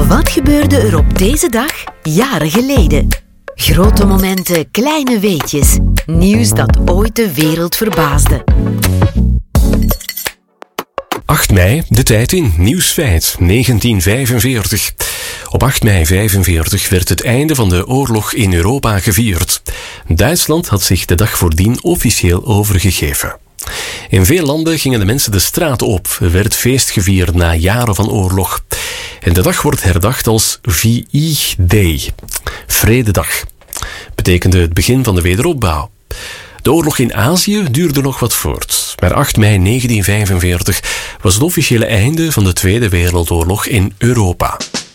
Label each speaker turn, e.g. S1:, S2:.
S1: Wat gebeurde er op deze dag jaren geleden? Grote momenten, kleine weetjes. Nieuws dat ooit de wereld verbaasde.
S2: 8 mei, de tijd in Nieuwsfeit, 1945. Op 8 mei 1945 werd het einde van de oorlog in Europa gevierd. Duitsland had zich de dag voordien officieel overgegeven. In veel landen gingen de mensen de straat op. Er werd feest gevierd na jaren van oorlog. En de dag wordt herdacht als VI Day, Vrededag. Betekende het begin van de wederopbouw. De oorlog in Azië duurde nog wat voort. Maar 8 mei 1945 was het officiële einde van de Tweede Wereldoorlog in Europa.